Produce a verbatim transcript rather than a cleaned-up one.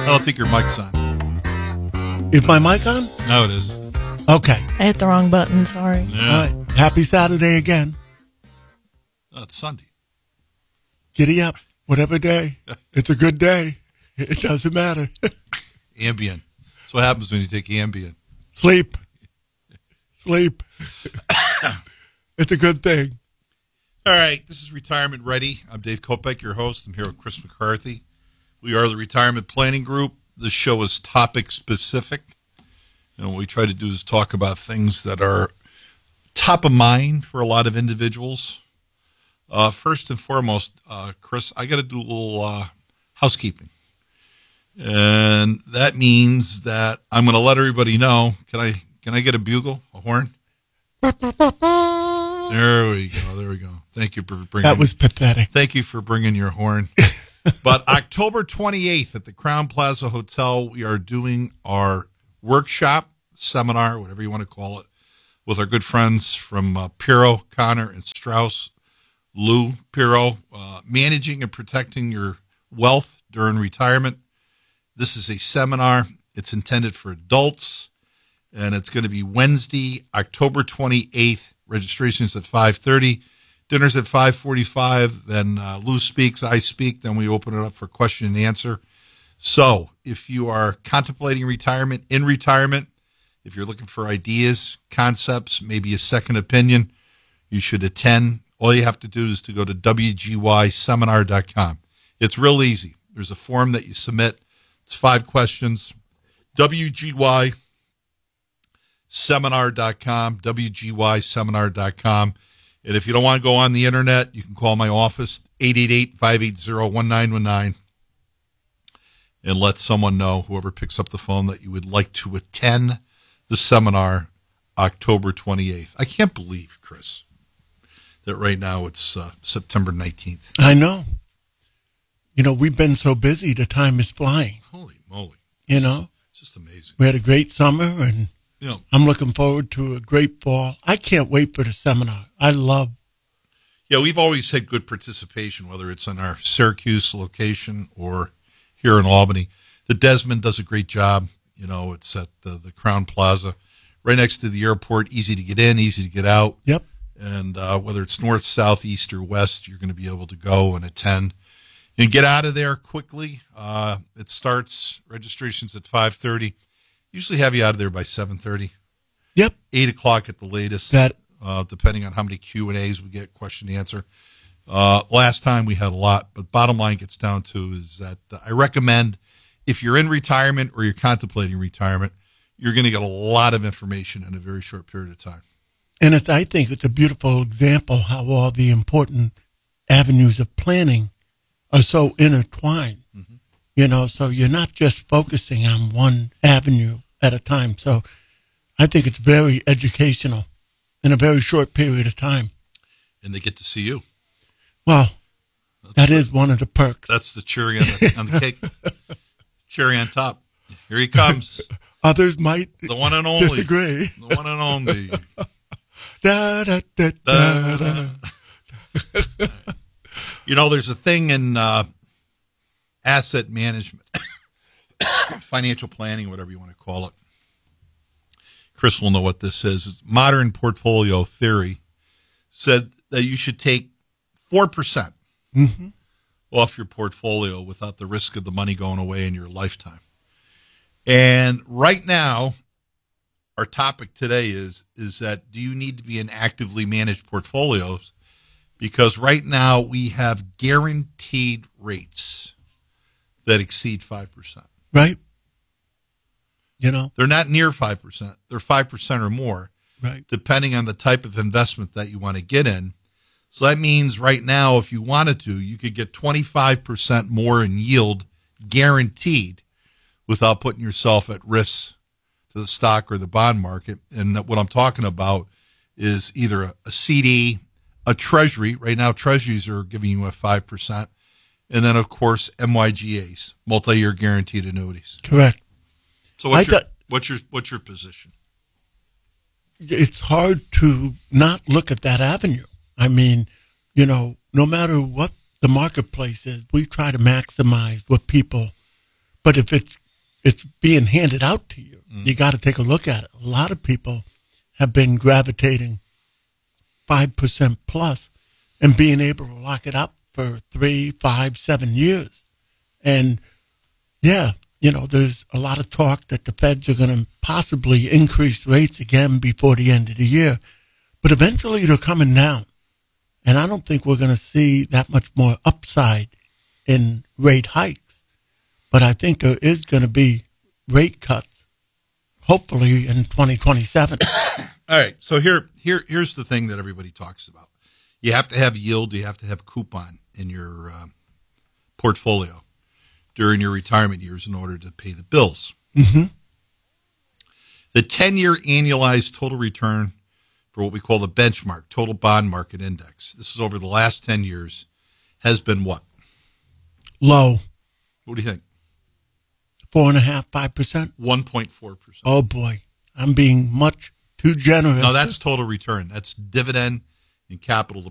I don't think your mic's on. Is my mic on? No, it is. Okay. I hit the wrong button, sorry. Yeah. All right. Happy Saturday again. No, it's Sunday. Giddy up. Whatever day. It's a good day. It doesn't matter. Ambien. That's what happens when you take Ambien. Sleep. Sleep. It's a good thing. All right, this is Retirement Ready. I'm Dave Kopek, your host. I'm here with Chris McCarthy. We are the Retirement Planning Group. This show is topic specific. And what we try to do is talk about things that are top of mind for a lot of individuals. Uh, first and foremost, uh, Chris, I got to do a little uh, housekeeping. And that means that I'm going to let everybody know. Can I can I get a bugle, a horn? There we go. There we go. Thank you for bringing. That was pathetic. Thank you for bringing your horn. But October twenty-eighth at the Crown Plaza Hotel, we are doing our workshop, seminar, whatever you want to call it, with our good friends from uh, Piro, Connor, and Strauss, Lou Piro, uh, managing and protecting your wealth during retirement. This is a seminar. It's intended for adults, and it's going to be Wednesday, October twenty-eighth. Registration's at five thirty. Dinner's at five forty-five. Then uh, Lou speaks, I speak. Then we open it up for question and answer. So if you are contemplating retirement, in retirement, if you're looking for ideas, concepts, maybe a second opinion, you should attend. All you have to do is to go to w g y seminar dot com. It's real easy. There's a form that you submit. It's five questions. w g y seminar dot com, w g y seminar dot com. And if you don't want to go on the internet, you can call my office, eight eight eight, five eight zero, one nine one nine, and let someone know, whoever picks up the phone, that you would like to attend the seminar October twenty-eighth. I can't believe, Chris, that right now it's uh, September nineteenth. I know. You know, we've been so busy, the time is flying. Holy moly. You It's know? just, it's just amazing. We had a great summer, and You know, I'm looking forward to a great fall. I can't wait for the seminar. I love. yeah, we've always had good participation, whether it's in our Syracuse location or here in Albany. The Desmond does a great job. You know, it's at the, the Crown Plaza, right next to the airport, easy to get in, easy to get out. Yep. And uh, whether it's north, south, east, or west, you're going to be able to go and attend and get out of there quickly. Uh, it starts, registration's at five thirty. Usually have you out of there by seven thirty. Yep. eight o'clock at the latest, That uh, depending on how many Q and A's we get, question and answer. Uh, last time we had a lot, but bottom line gets down to is that uh, I recommend if you're in retirement or you're contemplating retirement, you're going to get a lot of information in a very short period of time. And it's, I think it's a beautiful example how all the important avenues of planning are so intertwined. Mm-hmm. You know, so you're not just focusing on one avenue at a time. So I think it's very educational in a very short period of time. And they get to see you. Well, That's that the, is one of the perks. That's the cherry on the, on the cake. Cherry on top. Here he comes. Others might The one and only. disagree. The one and only. Da, da, da, da, da. You know, there's a thing in uh, asset management, financial planning, whatever you want to call it. Chris will know what this is. It's modern portfolio theory said that you should take four percent Mm-hmm. off your portfolio without the risk of the money going away in your lifetime. And right now, our topic today is, is that do you need to be in actively managed portfolios? Because right now we have guaranteed rates that exceed five percent. Right? You know? They're not near five percent. They're five percent or more, Right. depending on the type of investment that you want to get in. So that means right now, if you wanted to, you could get twenty-five percent more in yield guaranteed without putting yourself at risk to the stock or the bond market. And what I'm talking about is either a, a C D, a treasury. Right now, treasuries are giving you a five percent. And then, of course, M Y G As, multi-year guaranteed annuities. Correct. So what's, I your, got- what's, your, what's your position? It's hard to not look at that avenue. I mean, you know, no matter what the marketplace is, we try to maximize what people But if it's it's being handed out to you, mm. you got to take a look at it. A lot of people have been gravitating five percent plus and being able to lock it up for three, five, seven years. And, yeah, you know, there's a lot of talk that the Feds are going to possibly increase rates again before the end of the year. But eventually they're coming down. And I don't think we're going to see that much more upside in rate hikes. But I think there is going to be rate cuts, hopefully in twenty twenty-seven. All right. So here, here, here's the thing that everybody talks about. You have to have yield. You have to have coupon in your uh, portfolio during your retirement years in order to pay the bills. Mm-hmm. The ten-year annualized total return for what we call the benchmark, total bond market index, this is over the last ten years, has been what? Low. What do you think? Four and a half, five percent? one point four percent. Oh, boy. I'm being much too generous. No, that's total return. That's dividend and capital